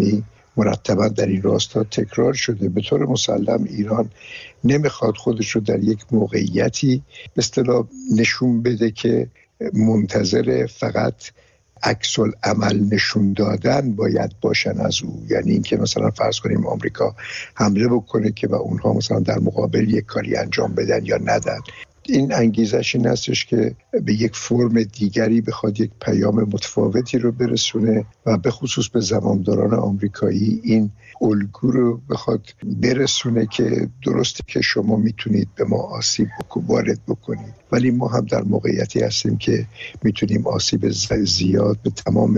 اسلامی مرتبا در این راستا تکرار شده. به طور مسلم ایران نمیخواد خودش رو در یک موقعیتی به اصطلاح نشون بده که منتظر فقط عکس العمل نشون دادن باید باشن از او. یعنی اینکه مثلا فرض کنیم آمریکا حمله بکنه که و اونها مثلا در مقابل یک کاری انجام بدن یا ندن. این انگیزش این هستش که به یک فرم دیگری بخواد یک پیام متفاوتی رو برسونه و به خصوص به زمامداران آمریکایی این الگو رو بخواد برسونه که درسته که شما میتونید به ما آسیب وارد بکنید، ولی ما هم در موقعیتی هستیم که میتونیم آسیب زیاد به تمام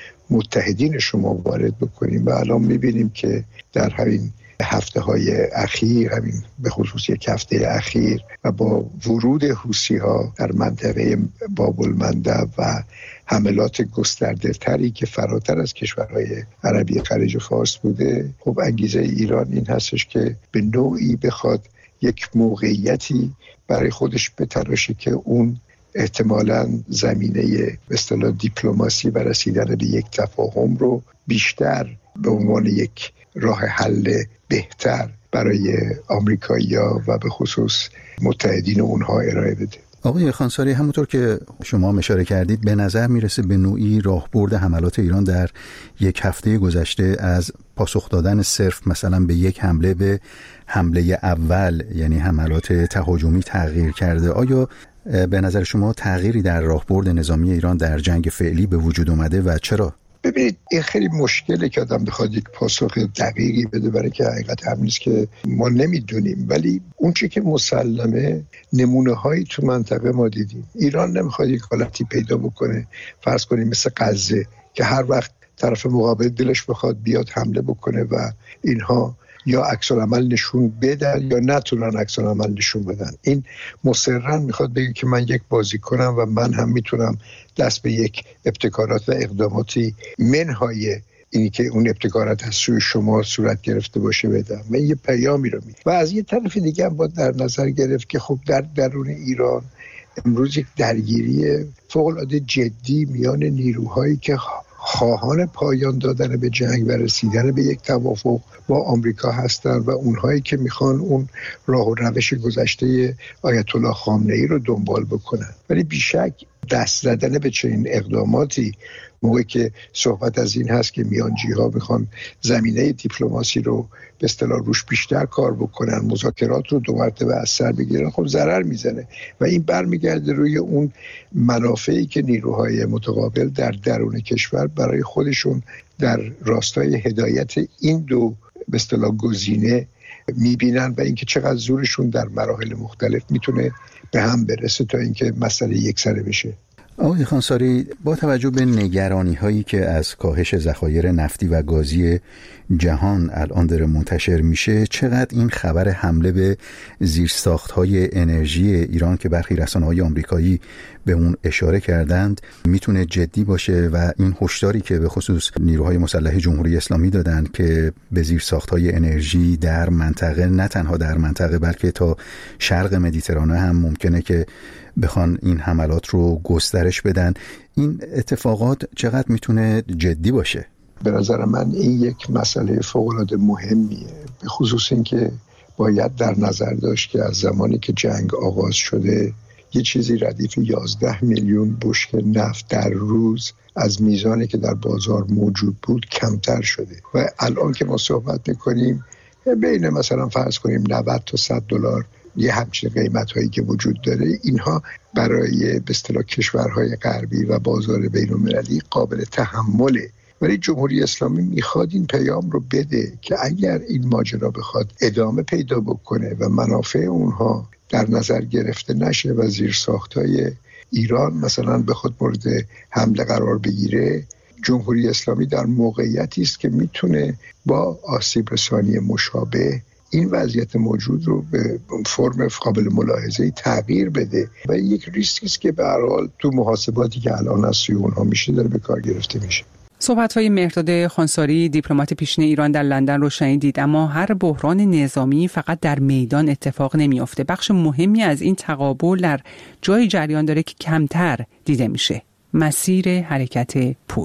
متحدین شما وارد بکنیم. و الان میبینیم که در همین هفته‌های اخیر، همین به خصوص یک هفته اخیر و با ورود حوثی‌ها در منطقه باب المندب و حملات گسترده تری که فراتر از کشورهای عربی خلیج فارس بوده، خب انگیزه ایران این هستش که به نوعی بخواد یک موقعیتی برای خودش بتراشه که اون احتمالاً زمینه به اصطلاح دیپلماسی و رسیدن به یک تفاهم رو بیشتر به عنوان یک راه حل بهتر برای آمریکایی‌ها و به خصوص متحدین اونها ارائه بده. آقای خانساری، همونطور که شما اشاره کردید به نظر میرسه به نوعی راهبرد حملات ایران در یک هفته گذشته از پاسخ دادن صرف مثلا به یک حمله به حمله اول، یعنی حملات تهاجمی، تغییر کرده. آیا به نظر شما تغییری در راهبرد نظامی ایران در جنگ فعلی به وجود اومده و چرا؟ ببینید این خیلی مشکله که آدم بخواد یک پاسخ دقیقی بده، برای که حقیقت هم نیست که ما نمیدونیم، ولی اون چی که مسلمه نمونه هایی تو منطقه ما دیدیم. ایران نمیخواد یک حالتی پیدا بکنه فرض کنیم مثل غزه که هر وقت طرف مقابل دلش بخواد بیاد حمله بکنه و اینها یا عکس العمل نشون بدن یا نتونن عکس العمل نشون بدن. این مصرراً میخواد بگه که من یک بازیکنم و من هم میتونم دست به یک ابتکارات و اقداماتی منهای اینی که اون ابتکارات از سوی شما صورت گرفته باشه بدم. من یه پیامی رو میدم. و از یه طرف دیگه هم باید در نظر گرفت که خب در درون ایران امروز یک درگیری فوق‌العاده جدی میان نیروهایی که خواهان پایان دادن به جنگ و رسیدن به یک توافق با آمریکا هستند و اونهایی که میخوان اون راه و روش گذشته آیت الله خامنه‌ای رو دنبال بکنن. ولی بیشک دست زدن به چنین اقداماتی موقعی که صحبت از این هست که میانجی‌ها میخوان زمینه دیپلماسی رو به اصطلاح روش بیشتر کار بکنن، مذاکرات رو 2 مرتبه از سر بگیرن، خب ضرر میزنه و این برمیگرده روی اون منافعی که نیروهای متقابل در درون کشور برای خودشون در راستای هدایت این دو به اصطلاح گزینه میبینن و اینکه چقدر زورشون در مراحل مختلف میتونه به هم برسه تا اینکه مسئله یکسره بشه. آقای خانساری، با توجه به نگرانی هایی که از کاهش ذخایر نفتی و گازی جهان الان داره منتشر میشه، چقدر این خبر حمله به زیرساخت های انرژی ایران که برخی رسانه های آمریکایی به اون اشاره کردند میتونه جدی باشه و این هشداری که به خصوص نیروهای مسلح جمهوری اسلامی دادن که به زیرساخت های انرژی در منطقه، نه تنها در منطقه بلکه تا شرق مدیترانه هم ممکنه که بخوان این حملات رو گسترش بدن، این اتفاقات چقدر میتونه جدی باشه؟ به نظر من این یک مسئله فوق‌العاده مهمیه، به خصوص این که باید در نظر داشت که از زمانی که جنگ آغاز شده یه چیزی ردیف 11 میلیون بشکه نفت در روز از میزانی که در بازار موجود بود کمتر شده و الان که ما صحبت میکنیم بین مثلا فرض کنیم 90 تا 100 دلار یه همچین قیمت هایی که وجود داره، اینها برای به اصطلاح کشورهای غربی و بازار بین المللی قابل تحمله. ولی جمهوری اسلامی میخواد این پیام رو بده که اگر این ماجرا بخواد ادامه پیدا بکنه و منافع اونها در نظر گرفته نشه و زیرساخت‌های ایران مثلا بخواد مورد حمله قرار بگیره، جمهوری اسلامی در موقعیتی است که میتونه با آسیب رسانی مشابه این وضعیت موجود رو به فرم قابل ملاحظه‌ای تغییر بده و یک ریسکی است که به هر حال تو محاسباتی که الان از سوی اونها میشه داره به کار گرفته میشه. صحبت‌های مهرداد خانساری، دیپلمات پیشین ایران در لندن رو شنیدید. اما هر بحران نظامی فقط در میدان اتفاق نمیافته. بخش مهمی از این تقابل در جای جریان داره که کمتر دیده میشه: مسیر حرکت پول.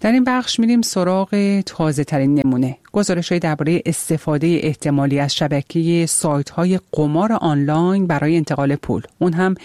در این بخش میریم سراغ تازه ترین نمونه. گزارش‌های درباره استفاده احتمالی از شبکه سایت‌های قمار آنلاین برای انتقال پول، اون هم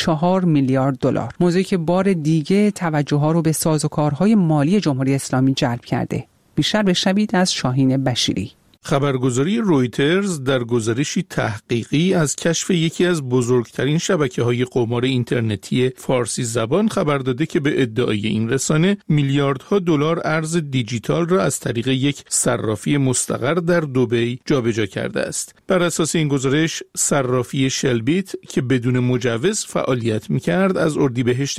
4 میلیارد دلار. موضوعی که بار دیگه توجه‌ها رو به سازوکارهای مالی جمهوری اسلامی جلب کرده. بیشتر بشنوید از شاهین بشیری. خبرگزاری رویترز در گزارشی تحقیقی از کشف یکی از بزرگترین شبکه‌های قمار اینترنتی فارسی زبان خبر داده که به ادعای این رسانه میلیاردها دلار ارز دیجیتال را از طریق یک صرافی مستقر در دبی جابجا کرده است. بر اساس این گزارش، صرافی شلبیت که بدون مجوز فعالیت می‌کرد، از اردیبهشت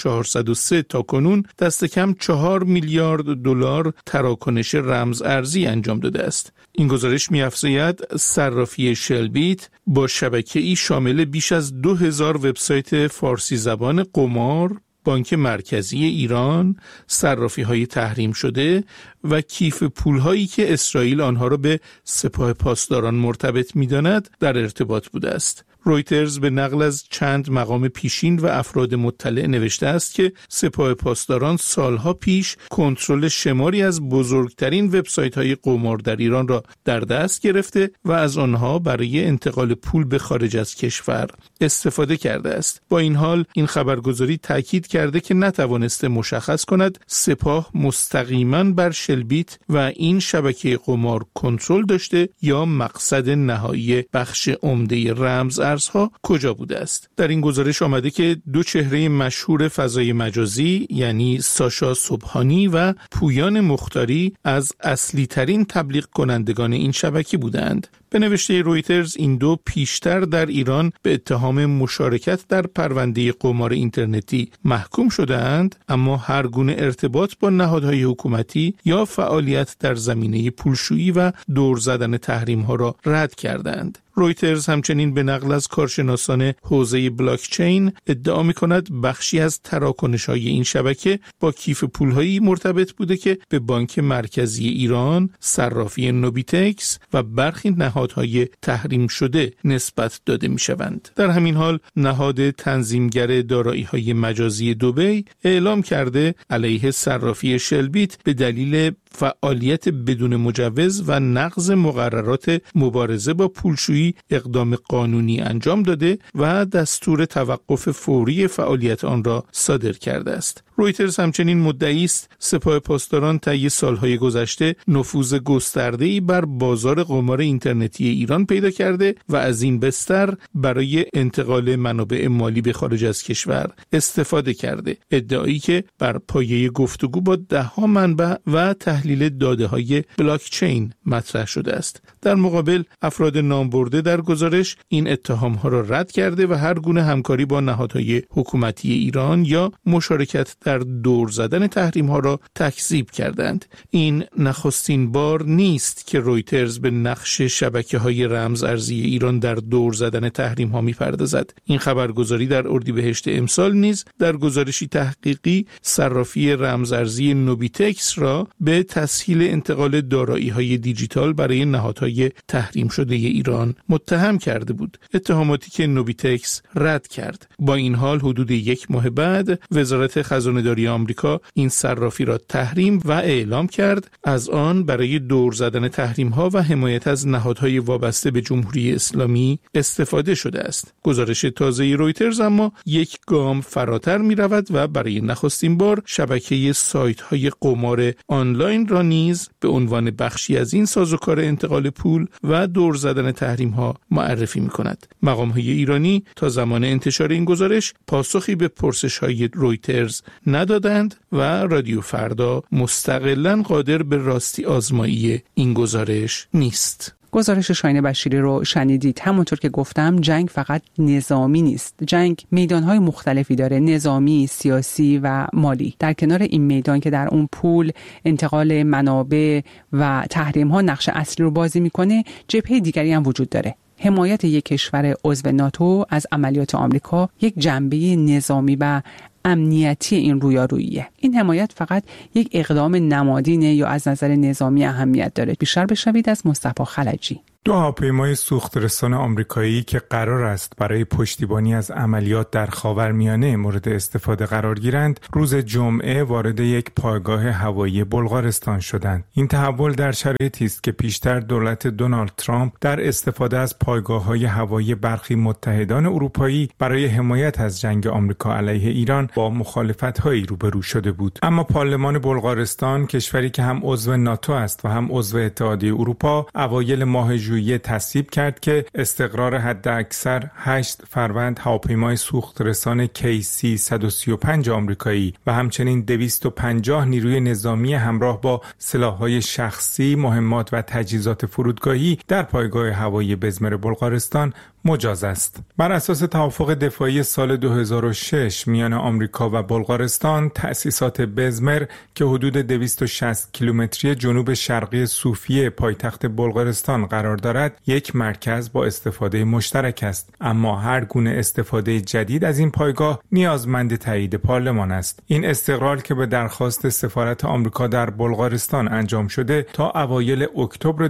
1403 تا کنون دست کم 4 میلیارد دلار تراکنش رمز ارزی انجام داده است. این گزارش می‌افزاید صرافی شلبیت با شبکه‌ای شامل بیش از 2000 وبسایت فارسی زبان قمار، بانک مرکزی ایران، صرافی‌های تحریم شده و کیف پول‌هایی که اسرائیل آنها را به سپاه پاسداران مرتبط می‌داند در ارتباط بوده است. رویترز به نقل از چند مقام پیشین و افراد مطلع نوشته است که سپاه پاسداران سالها پیش کنترل شماری از بزرگترین وبسایت‌های قمار در ایران را در دست گرفته و از آنها برای انتقال پول به خارج از کشور استفاده کرده است. با این حال این خبرگزاری تاکید کرده که نتوانسته مشخص کند سپاه مستقیما بر شلبیت و این شبکه قمار کنترل داشته یا مقصد نهایی بخش عمده رمز ارزها کجا بوده است. در این گزارش آمده که دو چهره مشهور فضای مجازی یعنی ساشا سبحانی و پویان مختاری از اصلی ترین تبلیغ کنندگان این شبکه بودند. به نوشته رویترز این دو پیشتر در ایران به اتهام مشارکت در پرونده قمار اینترنتی محکوم شده‌اند، اما هر گونه ارتباط با نهادهای حکومتی یا فعالیت در زمینه پولشویی و دور زدن تحریم‌ها را رد کردند. رویترز همچنین به نقل از کارشناسان حوزه بلاکچین ادعا می‌کند بخشی از تراکنش‌های این شبکه با کیف پول‌هایی مرتبط بوده که به بانک مرکزی ایران، صرافی نوبیتکس و برخی نهادهای تحریم شده نسبت داده می‌شوند. در همین حال نهاد تنظیمگر دارایی‌های مجازی دبی اعلام کرده علیه صرافی شلبیت به دلیل فعالیت بدون مجوز و نقض مقررات مبارزه با پولشویی اقدام قانونی انجام داده و دستور توقف فوری فعالیت آن را صادر کرده است. رویترز همچنین مدعی است سپاه پاسداران طی سالهای گذشته نفوذ گسترده‌ای بر بازار قمار اینترنتی ایران پیدا کرده و از این بستر برای انتقال منابع مالی به خارج از کشور استفاده کرده. ادعایی که بر پایه گفتگو با ده‌ها منبع و تحلیل داده‌های بلاکچین مطرح شده است. در مقابل افراد نامبرده در گزارش این اتهام‌ها را رد کرده و هر گونه همکاری با نهادهای حکومتی ایران یا مشارکت در دور زدن تحریم‌ها را تکذیب کردند. این نخستین بار نیست که رویترز به نقش شبکه‌های رمز ارزی ایران در دور زدن تحریم‌ها می‌پردازد. این خبرگزاری در اردیبهشت امسال نیز در گزارشی تحقیقی صرافی رمز ارزی نوبیتکس را به تسهیل انتقال دارایی‌های دیجیتال برای نهادهای تحریم شده ایران متهم کرده بود. اتهاماتی که نوبیتکس رد کرد. با این حال حدود یک ماه بعد وزارت خزانه‌داری آمریکا این صرافی را تحریم و اعلام کرد. از آن برای دور زدن تحریم‌ها و حمایت از نهادهای وابسته به جمهوری اسلامی استفاده شده است. گزارش تازه رویترز اما یک گام فراتر می‌رود و برای نخستین بار شبکه سایت‌های قمار آنلاین را نیز به عنوان بخشی از این سازوکار انتقال پول و دور زدن تحریم‌ها معرفی می‌کند. مقام‌های ایرانی تا زمان انتشار این گزارش پاسخی به پرسش‌های رویترز ندادند و رادیو فردا مستقلاً قادر به راستی آزمایی این گزارش نیست. گزارش شاهین بشیری رو شنیدید. همونطور که گفتم جنگ فقط نظامی نیست. جنگ میدانهای مختلفی داره، نظامی، سیاسی و مالی. در کنار این میدان که در اون پول، انتقال منابع و تحریم ها نقش اصلی رو بازی میکنه، جبهه دیگری هم وجود داره. حمایت یک کشور عضو ناتو از عملیات آمریکا یک جنبه نظامی و امنیتی این رویاروییه. این حمایت فقط یک اقدام نمادینه یا از نظر نظامی اهمیت داره؟ بیشتر بشنوید از مصطفی خلجی. دو هواپیمای سوخترسان آمریکایی که قرار است برای پشتیبانی از عملیات در خاورمیانه مورد استفاده قرار گیرند، روز جمعه وارد یک پایگاه هوایی بلغارستان شدند. این تحول در شرایطی است که پیشتر دولت دونالد ترامپ در استفاده از پایگاه‌های هوایی برخی متحدان اروپایی برای حمایت از جنگ آمریکا علیه ایران با مخالفت‌هایی روبرو شده بود. اما پارلمان بلغارستان، کشوری که هم عضو ناتو است و هم عضو اتحادیه اروپا، اوایل ماه ژوئیه تصویب کرد که استقرار حداکثر 8 فروند هواپیمای سوخترسان KC-135 آمریکایی و همچنین 250 نیروی نظامی همراه با سلاح‌های شخصی، مهمات و تجهیزات فرودگاهی در پایگاه هوایی بزمر بلغارستان مجاز است. بر اساس توافق دفاعی سال 2006 میان آمریکا و بلغارستان، تأسیسات بزمر که حدود 260 کیلومتری جنوب شرقی صوفیه پایتخت بلغارستان قرار دارد، یک مرکز با استفاده مشترک است. اما هر گونه استفاده جدید از این پایگاه نیازمند تایید پارلمان است. این استقرار که به درخواست سفارت آمریکا در بلغارستان انجام شده، تا اوایل اکتبر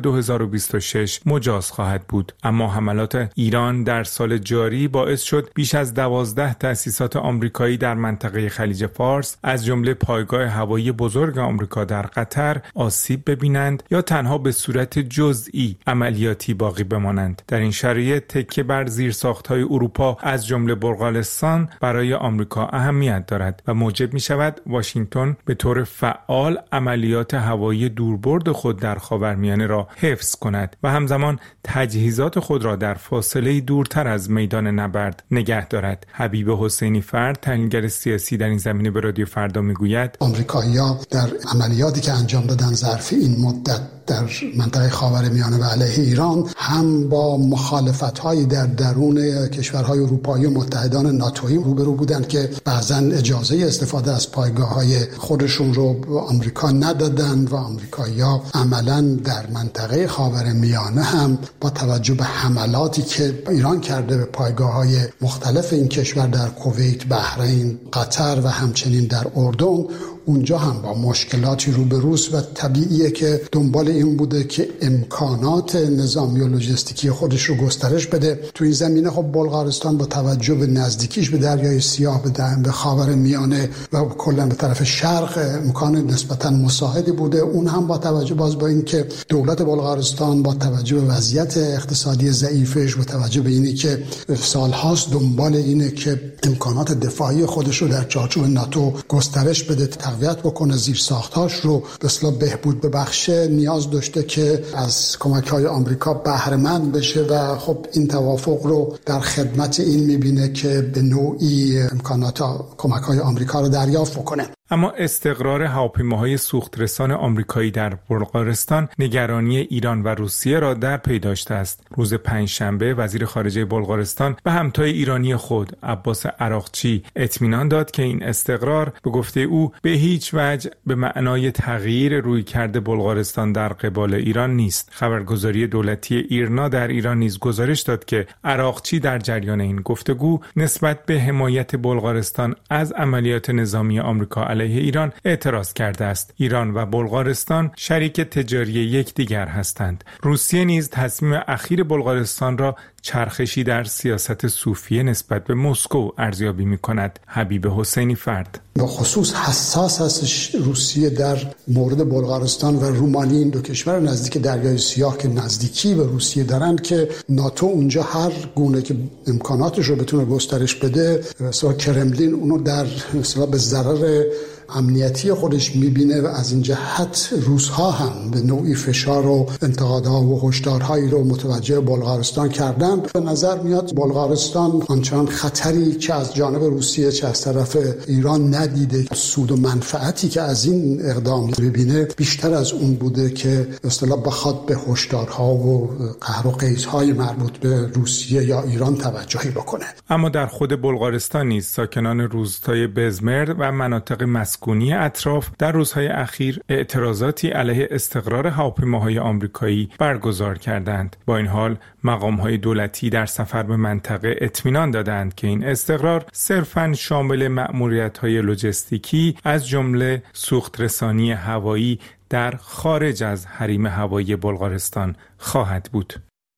2026 مجاز خواهد بود. اما حملات ایران در سال جاری باعث شد بیش از 12 تأسیسات آمریکایی در منطقه خلیج فارس، از جمله پایگاه هوایی بزرگ آمریکا در قطر، آسیب ببینند یا تنها به صورت جزئی عملیاتی باقی بمانند. در این شرایط تکیه بر زیرساخت‌های اروپا از جمله بلغارستان برای آمریکا اهمیت دارد و موجب می‌شود واشنگتن به طور فعال عملیات هوایی دوربرد خود در خاورمیانه را حفظ کند و همزمان تجهیزات خود را در فاصله دورتر از میدان نبرد نگه دارد. حبیب حسینی فرد، تحلیلگر سیاسی در این زمینه، به رادیو فردا میگوید آمریکایی‌ها در عملیاتی که انجام دادن ظرف این مدت در منطقه خاورمیانه و علیه ایران، هم با مخالفت‌های در درون کشورهای اروپایی و متحدان ناتویی روبرو بودند که بعضاً اجازه استفاده از پایگاه‌های خودشون رو به آمریکا ندادند و آمریکایی‌ها عملاً در منطقه خاورمیانه هم با توجه به حملاتی که ایران کرده به پایگاه‌های مختلف این کشور در کویت، بحرین، قطر و همچنین در اردن، اونجا هم با مشکلاتی روبروست و طبیعیه که دنبال این بوده که امکانات نظامی و لوجستیکی خودش رو گسترش بده. تو این زمینه خب بلغارستان با توجه به نزدیکیش به دریای سیاه، به خاورمیانه و کلا به طرف شرق امکان نسبتاً مساعدی بوده. اون هم با توجه باز با این که دولت بلغارستان با توجه به وضعیت اقتصادی ضعیفش، با توجه به اینی که سالهاست دنبال اینه که امکانات دفاعی خودش رو در چارچوب ناتو گسترش بده، تقویت بکنه، زیرساخت‌هاش رو به اصطلاح بهبود ببخشه، نیاز داشته که از کمک‌های آمریکا بهره مند بشه و خب این توافق رو در خدمت این می‌بینه که به نوعی امکانات کمک‌های آمریکا رو دریافت بکنه. اما استقرار هواپیماهای سوخترسان آمریکایی در بلغارستان نگرانی ایران و روسیه را در پی داشته است. روز پنجشنبه وزیر خارجه بلغارستان به همتای ایرانی خود عباس عراقچی اطمینان داد که این استقرار به گفته او به هیچ وجه به معنای تغییر رویکرد بلغارستان در قبال ایران نیست. خبرگزاری دولتی ایرنا در ایران نیز گزارش داد که عراقچی در جریان این گفتگو نسبت به حمایت بلغارستان از عملیات نظامی آمریکا علیه ایران اعتراض کرده است. ایران و بلغارستان شریک تجاری یکدیگر هستند. روسیه نیز تصمیم اخیر بلغارستان را چرخشی در سیاست صوفیه نسبت به مسکو ارزیابی می‌کند. حبیب حسینی فرد به خصوص حساس هستش روسیه در مورد بلغارستان و رومانی، این دو کشور نزدیک دریای سیاه که نزدیکی به روسیه دارند، که ناتو اونجا هر گونه که امکاناتش رو بتونه گسترش بده، مثلا کرملین اونو در مثلا به ضرر امنیتی خودش میبینه و از این جهت روس‌ها هم به نوعی فشار و انتقادها و هشدارهایی رو متوجه بلغارستان کردن. به نظر میاد بلغارستان آنچنان خطری که از جانب روسیه چه از طرف ایران ندیده. سود و منفعتی که از این اقدام میبینه بیشتر از اون بوده که به اصطلاح بخواد به هشدارها و قهر و قیزهای مربوط به روسیه یا ایران توجهی بکنه. اما در خود بلغارستان نیز ساکنان روستای بزمر و مناطق مسکونی اطراف در روزهای اخیر اعتراضاتی علیه استقرار هواپیماهای آمریکایی برگزار کردند. با این حال مقام‌های دولتی در سفر به منطقه اطمینان دادند که این استقرار صرفاً شامل مأموریت‌های لوجستیکی از جمله سوخترسانی هوایی در خارج از حریم هوایی بلغارستان خواهد بود.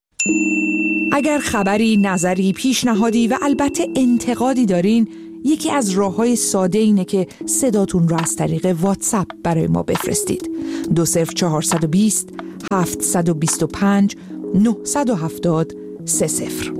اگر خبری، نظری، پیشنهادی و البته انتقادی دارین، یکی از راه‌های ساده اینه که صداتون رو از طریق واتساپ برای ما بفرستید. 20420 725 970 30.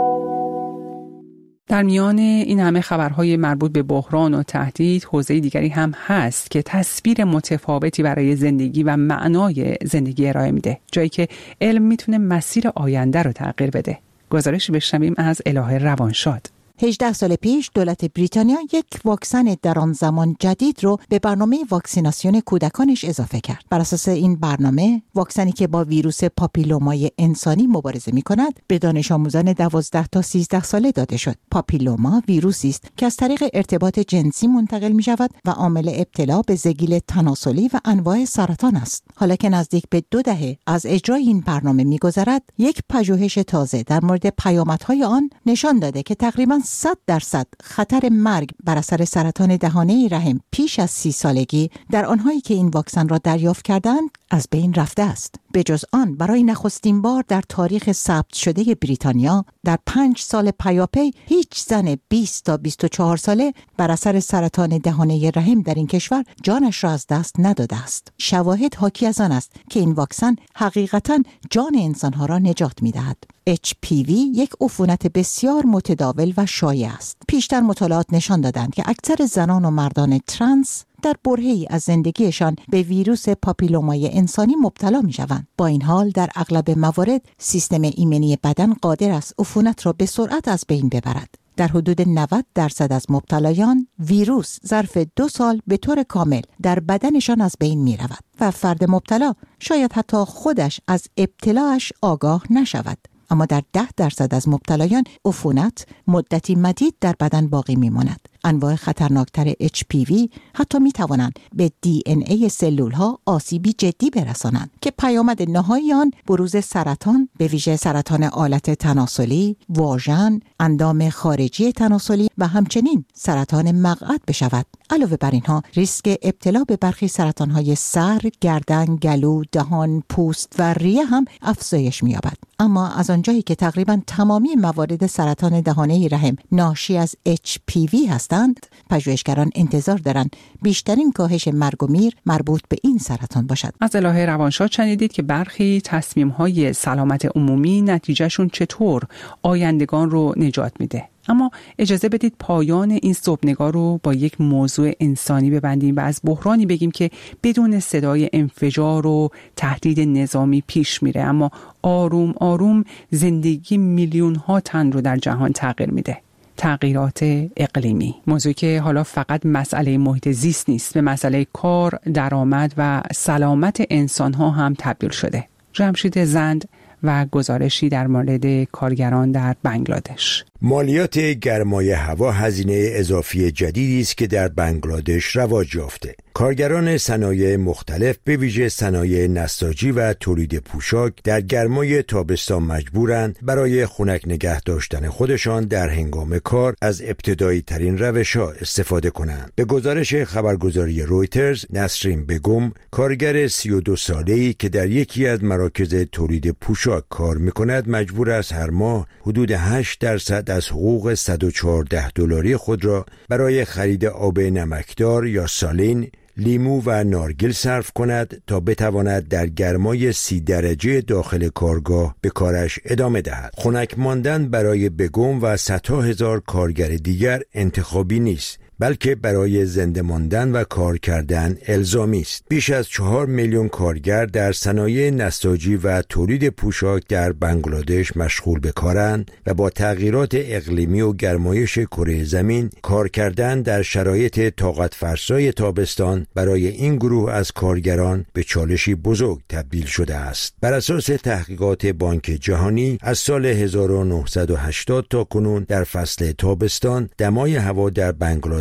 در میان این همه خبرهای مربوط به بحران و تهدید، حوزه دیگری هم هست که تصویر متفاوتی برای زندگی و معنای زندگی ارائه میده، جایی که علم میتونه مسیر آینده رو تغییر بده. گزارشی بشنویم از الهه روانشاد. 18 سال پیش دولت بریتانیا یک واکسن در آن زمان جدید رو به برنامه واکسیناسیون کودکانش اضافه کرد. بر اساس این برنامه، واکسنی که با ویروس پاپیلومای انسانی مبارزه می‌کند، به دانش آموزان 12 تا 13 ساله داده شد. پاپیلوما ویروسی است که از طریق ارتباط جنسی منتقل می‌شود و عامل ابتلا به زگیل تناسلی و انواع سرطان است. حالا که نزدیک به 2 دهه از اجرای این برنامه می‌گذرد، یک پژوهش تازه در مورد پیامدهای آن نشان داده که تقریباً 100% خطر مرگ بر اثر سرطان دهانه رحم پیش از 30 سالگی در آنهایی که این واکسن را دریافت کردند از بین رفته است. به جز آن، برای نخستین بار در تاریخ ثبت شده بریتانیا در 5 سال پیاپی هیچ زن 20 تا 24 ساله بر اثر سرطان دهانه رحم در این کشور جانش را از دست نداده است. شواهد حاکی از آن است که این واکسن حقیقتاً جان انسانها را نجات می‌دهد. HPV یک عفونت بسیار متداول و شایع است. پیشتر مطالعات نشان دادند که اکثر زنان و مردان ترنس در برهه‌ای از زندگیشان به ویروس پاپیلومای انسانی مبتلا می‌شوند. با این حال در اغلب موارد سیستم ایمنی بدن قادر است عفونت را به سرعت از بین ببرد. در حدود 90% از مبتلایان ویروس ظرف 2 سال به طور کامل در بدنشان از بین می رود و فرد مبتلا شاید حتی خودش از ابتلاش آگاه نشود. اما در 10% از مبتلایان عفونت مدتی مدید در بدن باقی می ماند. انواع خطرناکتر HPV حتی می توانند به DNA سلول ها آسیبی جدی برسانند که پیامد نهایی آن بروز سرطان، به ویژه سرطان آلت تناسلی، واژن، اندام خارجی تناسلی و همچنین سرطان مقعد بشود. علاوه بر اینها ریسک ابتلا به برخی سرطان های سر، گردن، گلو، دهان، پوست و ریه هم افزایش می یابد. اما از آنجایی که تقریبا تمامی موارد سرطان دهانه رحم ناشی از HPV هستند، پژوهشگران انتظار دارند بیشترین کاهش مرگ و میر مربوط به این سرطان باشد. از الهه روانشاد شنیدید که برخی تصمیم‌های سلامت عمومی نتیجهشون چطور آیندگان رو نجات میده. اما اجازه بدید پایان این صبحنگار رو با یک موضوع انسانی ببندیم و از بحرانی بگیم که بدون صدای انفجار و تهدید نظامی پیش میره، اما آروم آروم زندگی میلیون ها تن رو در جهان تغییر میده. تغییرات اقلیمی، موضوعی که حالا فقط مسئله محیط زیست نیست، به مسئله کار، درآمد و سلامت انسان ها هم تبدیل شده. جمشید زند و گزارشی در مورد کارگران در بنگلادش. مالیات گرمای هوا هزینه اضافی جدیدی است که در بنگلادش رواج یافته. کارگران صنایع مختلف به ویژه صنایع نساجی و تولید پوشاک در گرمای تابستان مجبورند برای خنک نگه داشتن خودشان در هنگام کار از ابتدایی ترین روش‌ها استفاده کنند. به گزارش خبرگزاری رویترز، نسرین بگم، کارگر 32 ساله‌ای که در یکی از مراکز تولید پوشاک کار می‌کند، مجبور است هر ماه حدود 8% از حقوق $114 خود را برای خرید آب نمکدار یا سالین، لیمو و نارگیل صرف کند تا بتواند در گرمای 30 درجه داخل کارگاه به کارش ادامه دهد. خنک ماندن برای بگم و صدها هزار کارگر دیگر انتخابی نیست، بلکه برای زنده ماندن و کار کردن الزامی است. بیش از 4 میلیون کارگر در صنایع نساجی و تولید پوشاک در بنگلادش مشغول به کارند و با تغییرات اقلیمی و گرمایش کره زمین، کار کردن در شرایط طاقت فرسای تابستان برای این گروه از کارگران به چالشی بزرگ تبدیل شده است. بر اساس تحقیقات بانک جهانی، از سال 1980 تا کنون در فصل تابستان دمای هوا در بنگلادش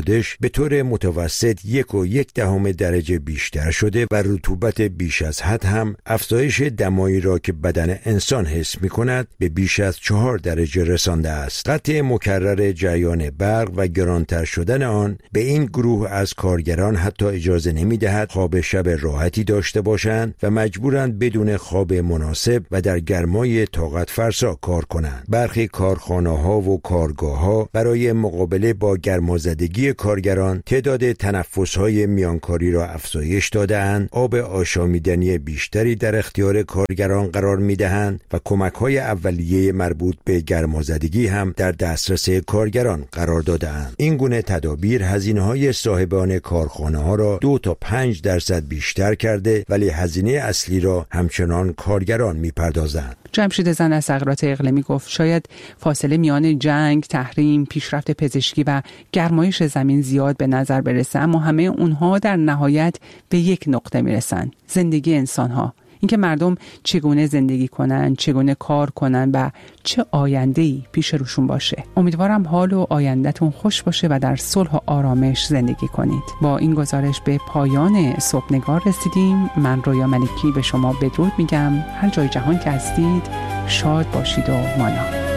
بنگلادش به طور متوسط 1.1 درجه بیشتر شده و رطوبت بیش از حد هم افزایش دمایی را که بدن انسان حس می‌کند به بیش از 4 درجه رسانده است. قطع مکرر جریان برق و گرانتر شدن آن به این گروه از کارگران حتی اجازه نمی‌دهد خواب شب راحتی داشته باشند و مجبورند بدون خواب مناسب و در گرمای طاقت فرسا کار کنند. برخی کارخانه‌ها و کارگاه‌ها برای مقابله با گرمازدگی کارگران تعداد تنفس‌های میانکاری را افزایش داده‌اند، آب آشامیدنی بیشتری در اختیار کارگران قرار می‌دهند و کمک‌های اولیه مربوط به گرمازدگی هم در دسترس کارگران قرار داده‌اند. این گونه تدابیر هزینه‌های صاحبان کارخانه‌ها را 2 تا 5% بیشتر کرده، ولی هزینه اصلی را همچنان کارگران می‌پردازند. جمشید زن از تغییرات اقلیمی گفت شاید فاصله میان جنگ، تحریم، پیشرفت پزشکی و گرمایش زمین زیاد به نظر برسه، اما همه اونها در نهایت به یک نقطه میرسن: زندگی انسان‌ها. اینکه مردم چگونه زندگی کنن، چگونه کار کنن و چه آینده‌ای پیش روشون باشه. امیدوارم حال و آینده‌تون خوش باشه و در صلح و آرامش زندگی کنید. با این گزارش به پایان صبحنگار رسیدیم. من رویا ملکی به شما بدرود میگم. هر جای جهان که هستید شاد باشید و مانا.